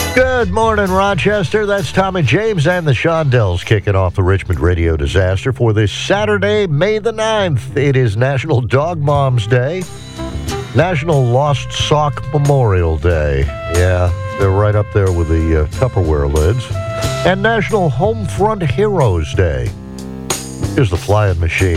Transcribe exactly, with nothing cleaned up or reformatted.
Good morning, Rochester. That's Tommy James and the Shondells kicking off the Richmond Radio Disaster for this Saturday, May the ninth. It is National Dog Moms Day, National Lost Sock Memorial Day. Yeah, they're right up there with the uh, Tupperware lids. And National Homefront Heroes Day. Here's the Flying Machine.